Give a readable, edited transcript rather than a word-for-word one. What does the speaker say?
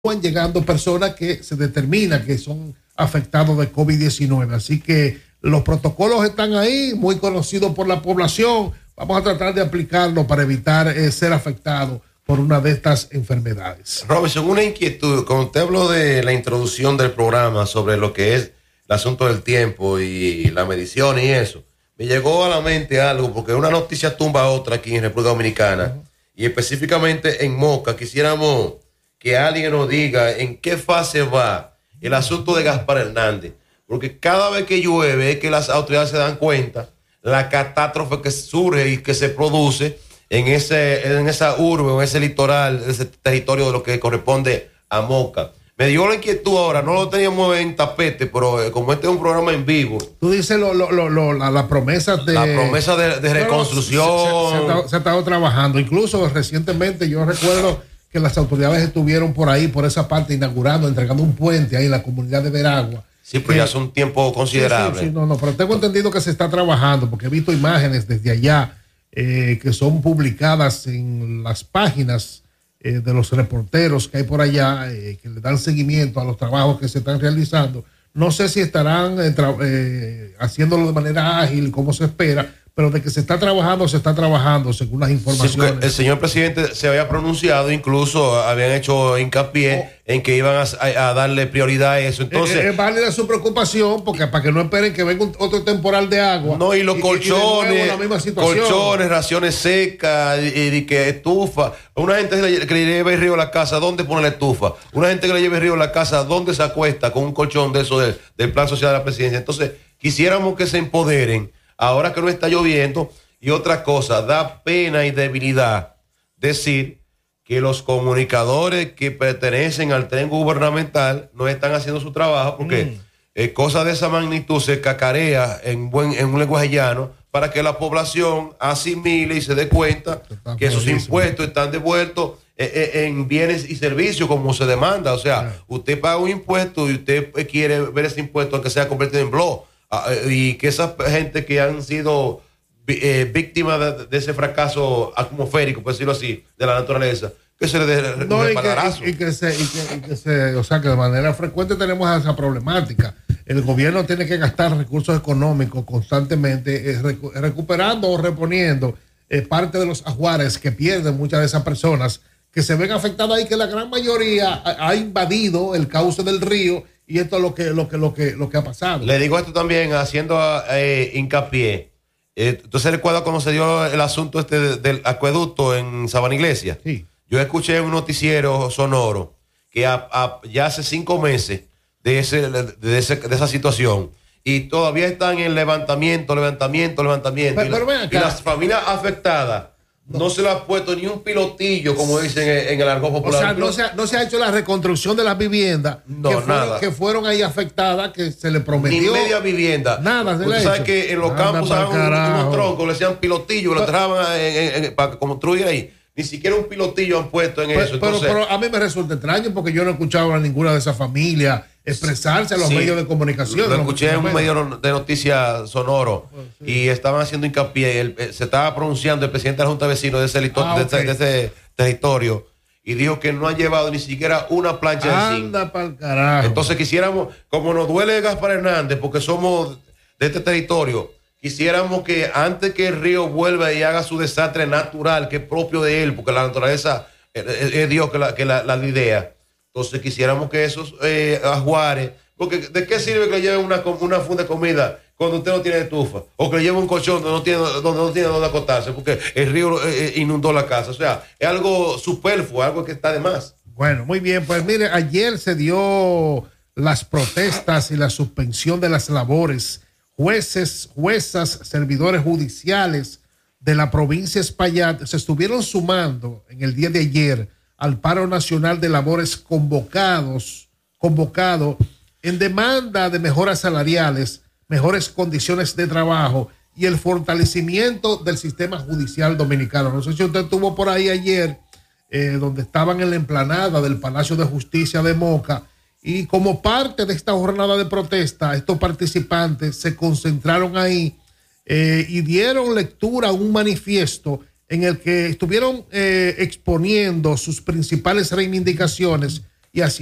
llegando personas que se determina que son afectados de COVID-19. Así que los protocolos están ahí, muy conocidos por la población. Vamos a tratar de aplicarlo para evitar ser afectado por una de estas enfermedades. Robinson, una inquietud. Cuando usted habló de la introducción del programa sobre lo que es el asunto del tiempo y la medición y eso, me llegó a la mente algo, porque una noticia tumba a otra aquí en República Dominicana, y específicamente en Moca. Quisiéramos que alguien nos diga en qué fase va el asunto de Gaspar Hernández, porque cada vez que llueve es que las autoridades se dan cuenta la catástrofe que surge y que se produce en esa urbe, en ese litoral, ese territorio de lo que corresponde a Moca. Me dio la inquietud ahora, no lo teníamos en tapete, pero como este es un programa en vivo. Tú dices la promesa de... La promesa de reconstrucción. Se ha estado trabajando. Incluso recientemente yo recuerdo que las autoridades estuvieron por ahí, por esa parte, inaugurando, entregando un puente ahí en la comunidad de Veragua. Sí, pero ya es un tiempo considerable. Sí, pero tengo entendido que se está trabajando, porque he visto imágenes desde allá que son publicadas en las páginas de los reporteros que hay por allá, que le dan seguimiento a los trabajos que se están realizando. No sé si estarán haciéndolo de manera ágil, como se espera, pero de que se está trabajando según las informaciones. Sí, el señor presidente se había pronunciado, incluso habían hecho hincapié en que iban a darle prioridad a eso. Entonces, es válida su preocupación, porque para que no esperen que venga otro temporal de agua. No, y los colchones, raciones secas, y que estufa. Una gente que le lleve el río a la casa, ¿dónde pone la estufa? Una gente que le lleve el río a la casa, ¿dónde se acuesta con un colchón de eso del plan social de la presidencia? Entonces, quisiéramos que se empoderen ahora que no está lloviendo. Y otra cosa, da pena y debilidad decir que los comunicadores que pertenecen al tren gubernamental no están haciendo su trabajo, porque cosas de esa magnitud se cacarea en un lenguaje llano para que la población asimile y se dé cuenta que esos impuestos están devueltos en bienes y servicios como se demanda. O sea, usted paga un impuesto y usted quiere ver ese impuesto aunque sea convertido en blog. Y que esa gente que han sido víctimas de ese fracaso atmosférico, por decirlo así, de la naturaleza, que se le dé reparazo. O sea, que de manera frecuente tenemos esa problemática. El gobierno tiene que gastar recursos económicos constantemente recuperando o reponiendo parte de los ajuares que pierden muchas de esas personas que se ven afectadas y que la gran mayoría ha invadido el cauce del río. Y esto es lo que ha pasado. Le digo esto también haciendo hincapié. ¿Usted se recuerda cuando se dio el asunto del acueducto en Sabana Iglesia? Sí. Yo escuché en un noticiero sonoro que ya hace 5 meses de esa situación, y todavía están en levantamiento. Y las familias afectadas no se le ha puesto ni un pilotillo, como dicen en el argot popular. O sea, no se ha hecho la reconstrucción de las viviendas que fueron ahí afectadas, que se le prometió. Ni media vivienda. Nada. Usted sabe que en los campos unos troncos, le decían pilotillo, lo traban para construir ahí. Ni siquiera un pilotillo han puesto en eso. Pero a mí me resulta extraño, porque yo no he escuchado a ninguna de esas familias expresarse en los medios de comunicación. Lo escuché en un medio de noticias sonoro, y estaban haciendo hincapié. Se estaba pronunciando el presidente de la Junta de Vecinos de ese territorio, y dijo que no han llevado ni siquiera una plancha de zinc. Anda pa'l carajo. Entonces quisiéramos, como nos duele Gaspar Hernández, porque somos de este territorio, quisiéramos que antes que el río vuelva y haga su desastre natural, que es propio de él, porque la naturaleza es Dios que la lidera. Entonces quisiéramos que esos ajuares, porque ¿de qué sirve que le lleven una funda de comida cuando usted no tiene estufa? O que le lleven un colchón donde no tiene donde acostarse, porque el río inundó la casa. O sea, es algo superfluo, algo que está de más. Bueno, muy bien. Pues mire, ayer se dio las protestas y la suspensión de las labores. Juezas, servidores judiciales de la provincia de Espaillat se estuvieron sumando en el día de ayer al paro nacional de labores convocado en demanda de mejoras salariales, mejores condiciones de trabajo y el fortalecimiento del sistema judicial dominicano. No sé si usted estuvo por ahí ayer, donde estaban en la explanada del Palacio de Justicia de Moca, y como parte de esta jornada de protesta, estos participantes se concentraron ahí y dieron lectura a un manifiesto en el que estuvieron exponiendo sus principales reivindicaciones y así